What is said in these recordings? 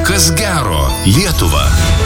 Kas gero Lietuva?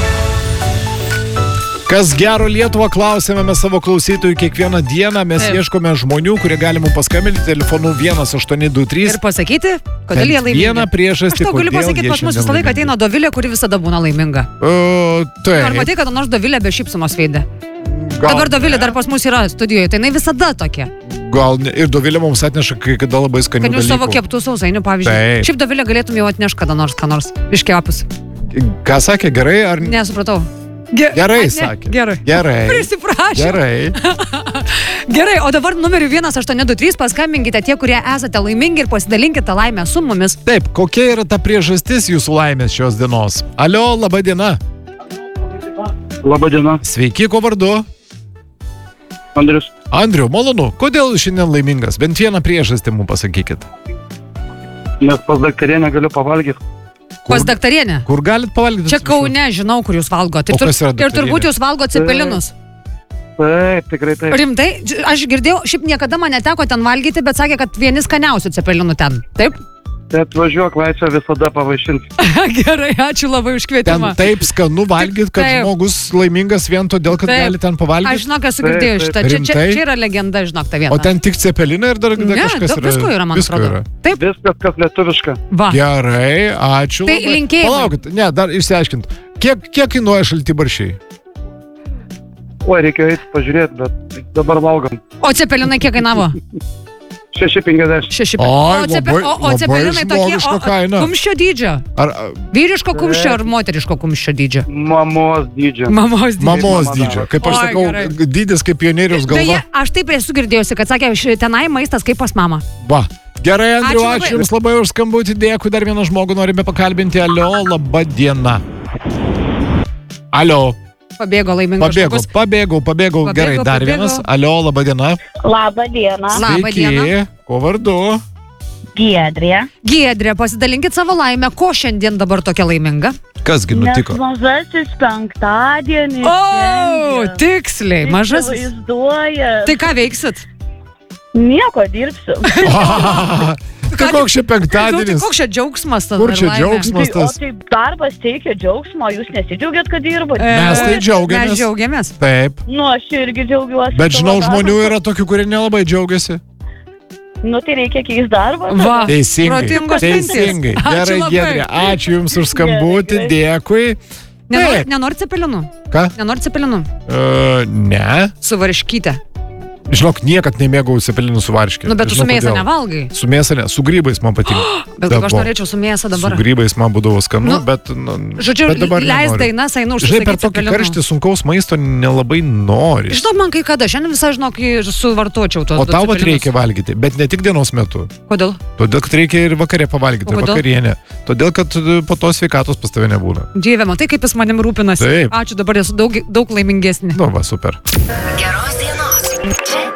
Kas gero Lietuvą klausėme mes savo klausytojų kiekvieną dieną. Mes ieškome žmonių, kurie gali mums paskambinti telefonu 1823. Ir pasakyti, kodėl jie laimingi. Vieną priežastį, aš tau galiu pasakyti, pas mus visą laiką ateina Dovilė, kuri visada būna laiminga. Ar matai, kad nors Dovilė be šypsumos veidė? Dabar Dovilė dar pas mus yra studijoje, tai jinai visada tokia. Gal ir Dovilė mums atneša kai kada labai skanių dalykų. Kad jūs savo keptų sausainių, pavyzdžiui. Šiaip Dovilė galėtum jau atnešti kada nors, ką nors iškepus. Ką sakė, gerai ar ne? Nesupratau. Gerai sakė. Gerai. Prisiprašau. Gerai, o dabar numeriu 1823 paskambinkite tie, kurie esate laimingi ir pasidalinkite laimę su mumis. Taip, kokia yra ta priežastis jūsų laimės šios dienos? Alio, laba diena. Labą dieną. Sveiki, ko vardu? Andrius. Andriu, malonu. Kodėl šiandien laimingas? Bent vieną priežastį mums pasakykit. Nes pas daktarienę galiu pavalgyti. Pas daktarienę? Kur galit pavalgyti? Čia Kaune, žinau, kur jūs valgot. Ir turbūt jūs valgot cepelinus. Taip, tikrai taip. Rimtai? Aš girdėjau, šiaip niekada man neteko ten valgyti, bet sakė, kad vieni skaniausių cepelinų ten. Taip? Tai atvažiuok, Laisvę visada pavaišinti. Gerai, ačiū labai už kvietimą. Ten taip skanu valgyti, kad žmogus laimingas vien todėl, kad gali ten pavalgyti. Aš žinok, esu girdėjau šitą. Čia yra legenda, žinok, ta viena. O ten tik cepelinai ir dar kažkas yra? Visko yra, man atrodo. Taip. Viskas, kas lietuviška. Va. Gerai, ačiū. Tai linkėjimai. Palaukit, ne, dar išsiaiškint. Kiek kainuoja šaltibarščiai? Oi, reikia eiti pažiūrėti, bet dabar valgom. O cepelinai kiek kainavo? 6,50. O cepelinai tokie kumščio dydžio? Ar vyriško kumščio ar moteriško kumščio dydžio? Mamos dydžio. Mamos dydžio. Kaip aš sakau, dydis kaip pionieriaus galva. Beje, aš taip esu girdėjusi, kad sakė, tenai maistas kaip pas mamą. Va. Gerai, Andriu, ačiū Jums labai už skambutį. Dėkui, dar vieną žmogų norime pakalbinti. Alio, laba diena. Alio. Pabėgo laimingas žmogus. Pabėgau. Gerai, dar vienas. Alio, laba diena. Labą dieną. Sveiki. Ko vardu? Giedrė, pasidalinkit savo laimę. Ko šiandien dabar tokia laiminga? Kasgi nutiko? Nes mažasis penktadienis. O, tiksliai, mažasis. Vaizduoja. Tai ką veiksit? Nieko dirbsiu. Tai koks čia penktadienis? Koks čia džiaugsmas tas? Kur čia džiaugsmas tas? O tai darbas teikia džiaugsmo, jūs nesidžiaugiat, kad dirbote? Mes tai džiaugiamės. Mes džiaugiamės. Taip. Nu, aš irgi džiaugiuosi. Bet žinau, žmonių yra tokių, kurie nelabai džiaugiasi. Nu, tai reikia keisti darbą. Va, teisingai. Gerai, Giedrė, ačiū Jums už skambutį, dėkui. Nenori cepelinų? Ką? Nenori cepelinų? Ne. Su varškyte. Žinok, niekad nemėgau cepelinų su varške. Nu, bet tu su mėsa nevalgai. Su mėsa ne, su grybais man patinka. Bet kaip aš norėčiau su mėsa dabar. Su grybais man būdavo skanu, bet... Žodžiu, leis dainas, einu užsisakyti cepelinų. Žinai, per tokį karštį sunkaus maisto nelabai nori. Žinok, man kai kada, šiandien visai, žinok, suvartočiau tos. O tau reikia valgyti, bet ne tik dienos metu. Kodėl? Todėl, kad reikia ir vakare pavalgyti, ir vakarienę. Todėl, kad po to sveikatos pas tave nebūna. Dieve, matai, kaip jis manim rūpinasi. Taip. Ačiū, dabar esu daug laimingesnė. Nu, va, super. Geros dienos.